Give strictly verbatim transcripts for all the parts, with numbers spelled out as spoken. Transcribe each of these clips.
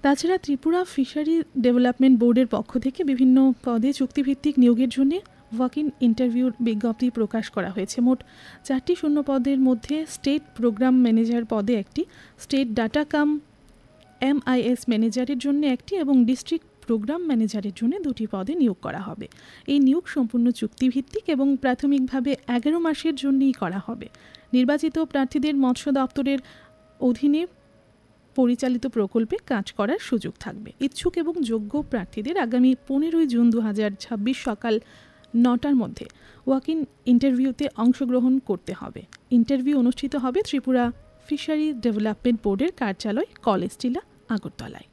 তাছাড়া Tripura fishery development বোর্ডের পক্ষ থেকে বিভিন্ন পদে চুক্তিভিত্তিক নিয়োগের জন্য ওয়াক ইন ইন্টারভিউর বিজ্ঞপ্তি প্রকাশ করা হয়েছে। মোট চারটি শূন্য পদের মধ্যে স্টেট প্রোগ্রাম ম্যানেজার পদে একটি, স্টেট ডাটা কাম এমআইএস ম্যানেজারের জন্য একটি এবং ডিস্ট্রিক্ট প্রোগ্রাম ম্যানেজারের জন্য দুটি পদে নিয়োগ করা হবে। এই নিয়োগ সম্পূর্ণ চুক্তিভিত্তিক এবং প্রাথমিকভাবে এগারো মাসের জন্যই করা হবে। নির্বাচিত প্রার্থীদের মৎস্য দপ্তরের অধীনে পরিচালিত প্রকল্পে কাজ করার সুযোগ থাকবে। ইচ্ছুক এবং যোগ্য প্রার্থীদের আগামী পনেরোই জুন দু হাজার ছাব্বিশ সকাল নটার মধ্যে ওয়াক ইন ইন্টারভিউতে অংশগ্রহণ করতে হবে। ইন্টারভিউ অনুষ্ঠিত হবে ত্রিপুরা ফিশারি ডেভেলপমেন্ট বোর্ডের কার্যালয়, কলেজ টিলা, আগরতলায়।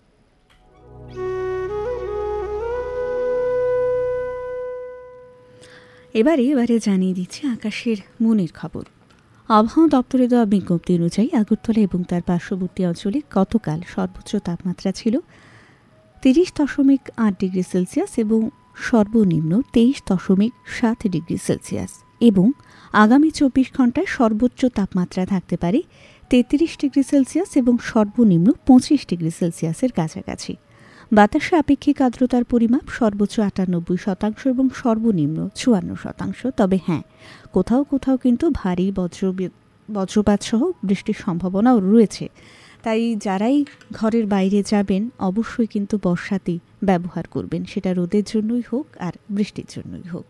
এবারে এবারে জানিয়ে দিচ্ছে আকাশের মনের খবর। আবহাওয়া দপ্তরে দেওয়া বিজ্ঞপ্তি অনুযায়ী আগরতলা এবং তার পার্শ্ববর্তী অঞ্চলে গতকাল সর্বোচ্চ তাপমাত্রা ছিল তিরিশ দশমিক আট ডিগ্রি সেলসিয়াস এবং সর্বনিম্ন তেইশ দশমিক সাত ডিগ্রি সেলসিয়াস এবং আগামী চব্বিশ ঘন্টায় সর্বোচ্চ তাপমাত্রা থাকতে পারে তেত্রিশ ডিগ্রি সেলসিয়াস এবং সর্বনিম্ন পঁচিশ ডিগ্রি সেলসিয়াসের কাছাকাছি। বাতাসে আপেক্ষিক আর্দ্রতার পরিমাপ সর্বোচ্চ আটানব্বই শতাংশ এবং সর্বনিম্ন চুয়ান্ন শতাংশ। তবে হ্যাঁ, কোথাও কোথাও কিন্তু ভারী বজ্র বজ্রপাত সহ বৃষ্টির সম্ভাবনাও রয়েছে। তাই যারাই ঘরের বাইরে যাবেন অবশ্যই কিন্তু বর্ষাতি ব্যবহার করবেন, সেটা রোদের জন্যই হোক আর বৃষ্টির জন্যই হোক।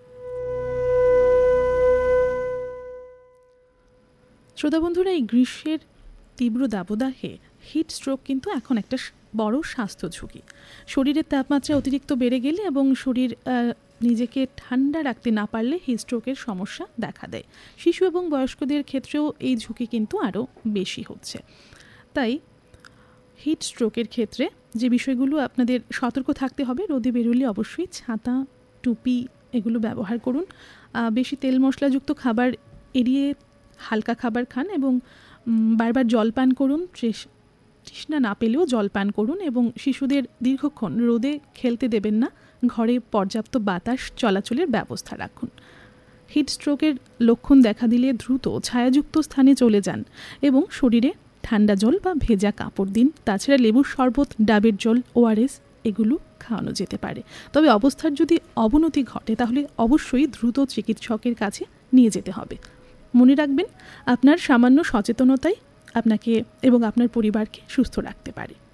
শ্রোতা বন্ধুরা, এই গ্রীষ্মের তীব্র দাবদাহে হিট স্ট্রোক কিন্তু এখন একটা বড় স্বাস্থ্য ঝুঁকি। শরীরের তাপমাত্রা অতিরিক্ত বেড়ে গেলে এবং শরীর নিজেকে ঠান্ডা রাখতে না পারলে হিট স্ট্রোকের সমস্যা দেখা দেয়। শিশু এবং বয়স্কদের ক্ষেত্রেও এই ঝুঁকি কিন্তু আরও বেশি হচ্ছে। তাই হিট স্ট্রোকের ক্ষেত্রে যে বিষয়গুলো আপনাদের সতর্ক থাকতে হবে, রোদে বেরোলে অবশ্যই ছাতা, টুপি এগুলো ব্যবহার করুন। বেশি তেল মশলাযুক্ত খাবার এড়িয়ে হালকা খাবার খান এবং বারবার জল পান করুন। তৃষ্ণা না পেলেও জল পান করুন এবং শিশুদের দীর্ঘক্ষণ রোদে খেলতে দেবেন না। ঘরে পর্যাপ্ত বাতাস চলাচলের ব্যবস্থা রাখুন। হিট স্ট্রোকের লক্ষণ দেখা দিলে দ্রুত ছায়াযুক্ত স্থানে চলে যান এবং শরীরে ঠান্ডা জল বা ভেজা কাপড় দিন। তাছাড়া লেবুর শরবত, ডাবের জল, ওআরএস এগুলো খাওয়ানো যেতে পারে। তবে অবস্থার যদি অবনতি ঘটে তাহলে অবশ্যই দ্রুত চিকিৎসকের কাছে নিয়ে যেতে হবে। মনে রাখবেন, আপনার সামান্য সচেতনতাই আপনাকে এবং আপনার পরিবারকে সুস্থ রাখতে পারে।